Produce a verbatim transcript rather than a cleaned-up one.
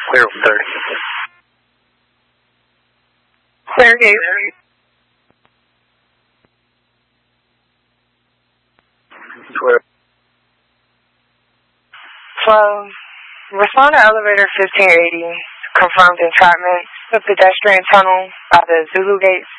Clear thirty. Clear gate. Clear. Flow. Respond to elevator fifteen eighty. Confirmed entrapment. The pedestrian tunnel by the Zulu gates.